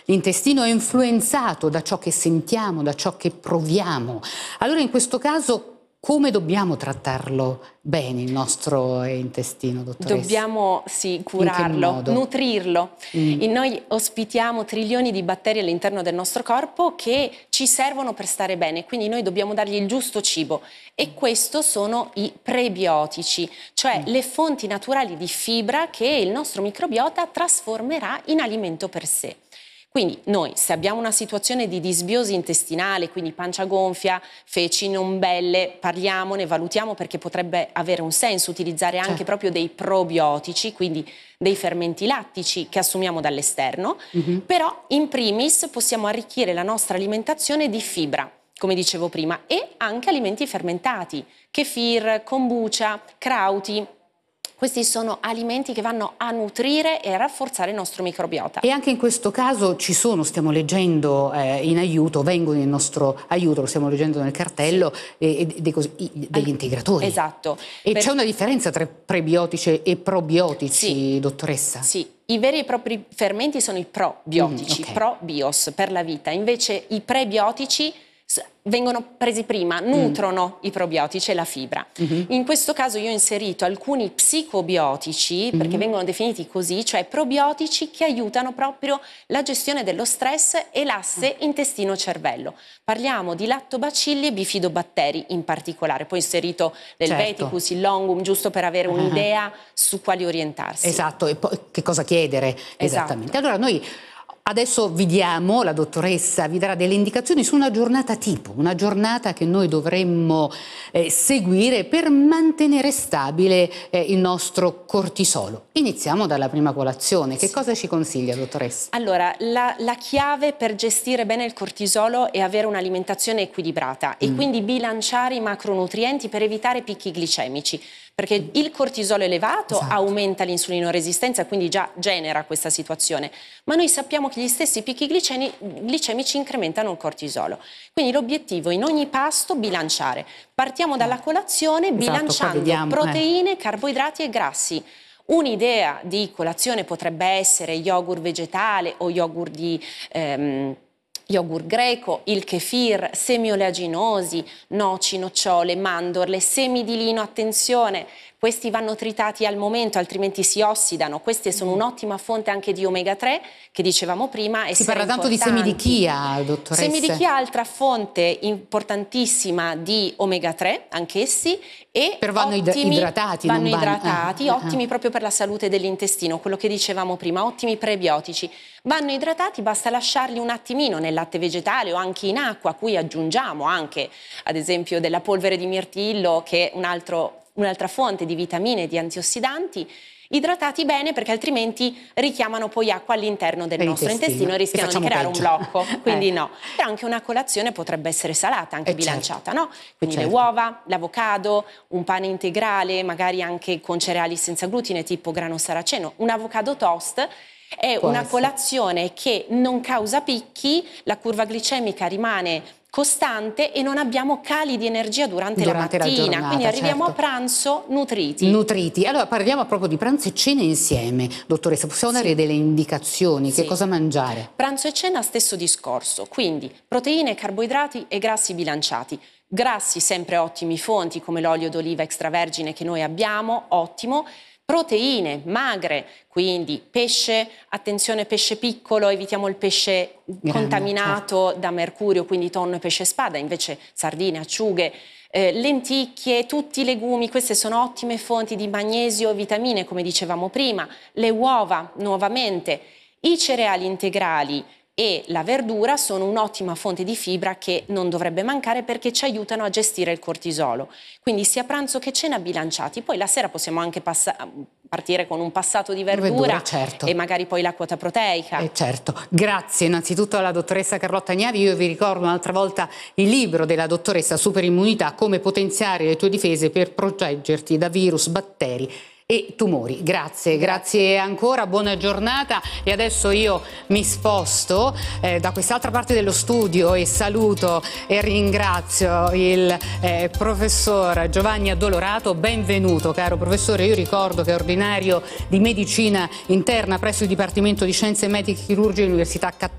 intestino è influenzato da ciò che sentiamo, da ciò che proviamo. Allora in questo caso come dobbiamo trattarlo bene il nostro intestino, dottoressa? Dobbiamo curarlo, nutrirlo. Noi ospitiamo trilioni di batteri all'interno del nostro corpo che ci servono per stare bene, quindi noi dobbiamo dargli il giusto cibo e questo sono i prebiotici, cioè le fonti naturali di fibra che il nostro microbiota trasformerà in alimento per sé. Quindi noi, se abbiamo una situazione di disbiosi intestinale, quindi pancia gonfia, feci non belle, parliamone, valutiamo perché potrebbe avere un senso utilizzare anche proprio dei probiotici, quindi dei fermenti lattici che assumiamo dall'esterno, però in primis possiamo arricchire la nostra alimentazione di fibra, come dicevo prima, e anche alimenti fermentati, kefir, kombucha, krauti. Questi sono alimenti che vanno a nutrire e a rafforzare il nostro microbiota. E anche in questo caso ci sono, stiamo leggendo in aiuto, vengono in nostro aiuto, lo stiamo leggendo nel cartello, degli integratori. Esatto. E c'è una differenza tra prebiotici e probiotici, dottoressa? Sì, i veri e propri fermenti sono i probiotici, probios per la vita, invece i prebiotici vengono presi prima, nutrono i probiotici e la fibra. In questo caso io ho inserito alcuni psicobiotici, perché vengono definiti così, cioè probiotici che aiutano proprio la gestione dello stress e l'asse intestino-cervello. Parliamo di lattobacilli e bifidobatteri in particolare, poi ho inserito l'Helveticus, il Longum, giusto per avere un'idea su quali orientarsi. Esatto, e poi che cosa chiedere esattamente. Allora noi adesso vi diamo, la dottoressa vi darà delle indicazioni su una giornata tipo, una giornata che noi dovremmo seguire per mantenere stabile il nostro cortisolo. Iniziamo dalla prima colazione. Che cosa ci consiglia, dottoressa? Allora, la chiave per gestire bene il cortisolo è avere un'alimentazione equilibrata e quindi bilanciare i macronutrienti per evitare picchi glicemici. Perché il cortisolo elevato aumenta l'insulinoresistenza, quindi già genera questa situazione. Ma noi sappiamo che gli stessi picchi glicemici incrementano il cortisolo. Quindi l'obiettivo in ogni pasto bilanciare. Partiamo dalla colazione bilanciando proteine, carboidrati e grassi. Un'idea di colazione potrebbe essere yogurt vegetale o yogurt di yogurt greco, il kefir, semi oleaginosi, noci, nocciole, mandorle, semi di lino, attenzione, questi vanno tritati al momento altrimenti si ossidano, queste sono un'ottima fonte anche di omega 3 che dicevamo prima. Si parla tanto di semi di chia, dottoressa. Semi di chia, altra fonte importantissima di omega 3, anch'essi, e però vanno idratati. Ottimi proprio per la salute dell'intestino, quello che dicevamo prima, ottimi prebiotici. Vanno idratati, basta lasciarli un attimino nel latte vegetale o anche in acqua, a cui aggiungiamo anche ad esempio della polvere di mirtillo che è un'altra fonte di vitamine e di antiossidanti, idratati bene perché altrimenti richiamano poi acqua all'interno del nostro intestino e rischiano di creare un blocco, quindi no. Però anche una colazione potrebbe essere salata, anche bilanciata, no? Quindi le uova, l'avocado, un pane integrale, magari anche con cereali senza glutine tipo grano saraceno, un avocado toast. È una colazione che non causa picchi, la curva glicemica rimane costante e non abbiamo cali di energia durante la mattina, giornata, quindi arriviamo a pranzo nutriti. Allora parliamo proprio di pranzo e cena insieme, dottoressa, possiamo dare delle indicazioni, che cosa mangiare? Pranzo e cena stesso discorso, quindi proteine, carboidrati e grassi bilanciati. Grassi sempre ottimi fonti come l'olio d'oliva extravergine che noi abbiamo, ottimo. Proteine magre, quindi pesce, attenzione pesce piccolo, evitiamo il pesce contaminato da mercurio, quindi tonno e pesce spada, invece sardine, acciughe, lenticchie, tutti i legumi, queste sono ottime fonti di magnesio e vitamine come dicevamo prima, le uova nuovamente, i cereali integrali e la verdura sono un'ottima fonte di fibra che non dovrebbe mancare perché ci aiutano a gestire il cortisolo. Quindi sia pranzo che cena bilanciati. Poi la sera possiamo anche partire con un passato di verdura e magari poi la quota proteica. Certo. Grazie innanzitutto alla dottoressa Carlotta Agnavi. Io vi ricordo un'altra volta il libro della dottoressa Superimmunità, come potenziare le tue difese per proteggerti da virus, batteri e tumori. Grazie ancora, buona giornata e adesso io mi sposto da quest'altra parte dello studio e saluto e ringrazio il professor Giovanni Addolorato. Benvenuto caro professore, io ricordo che è ordinario di medicina interna presso il Dipartimento di Scienze Mediche e Chirurgiche dell'Università Cattolica